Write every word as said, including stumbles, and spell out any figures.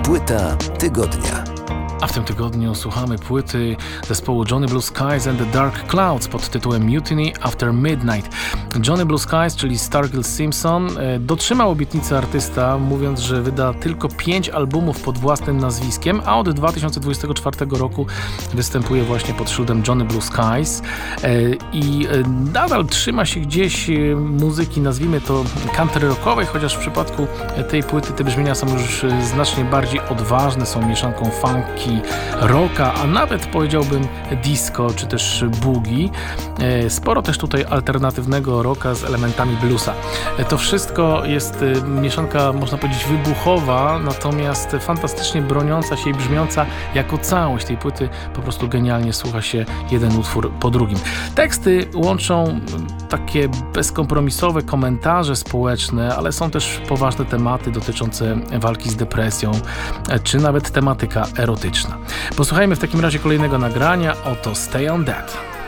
Płyta tygodnia. A w tym tygodniu słuchamy płyty zespołu Johnny Blue Skies and the Dark Clouds pod tytułem Mutiny After Midnight. Johnny Blue Skies, czyli Stargirl Simpson, dotrzymał obietnicy artysta, mówiąc, że wyda tylko pięć albumów pod własnym nazwiskiem, a od dwa tysiące dwudziestego czwartego roku występuje właśnie pod szyldem Johnny Blue Skies i nadal trzyma się gdzieś muzyki, nazwijmy to country rockowej, chociaż w przypadku tej płyty te brzmienia są już znacznie bardziej odważne, są mieszanką funky, rocka, a nawet powiedziałbym disco czy też boogie. Sporo też tutaj alternatywnego rocka z elementami bluesa. To wszystko jest mieszanka, można powiedzieć, wybuchowa, natomiast fantastycznie broniąca się i brzmiąca jako całość tej płyty. Po prostu genialnie słucha się jeden utwór po drugim. Teksty łączą takie bezkompromisowe komentarze społeczne, ale są też poważne tematy dotyczące walki z depresją, czy nawet tematyka erotyczna. Posłuchajmy w takim razie kolejnego nagrania, oto Stay on That.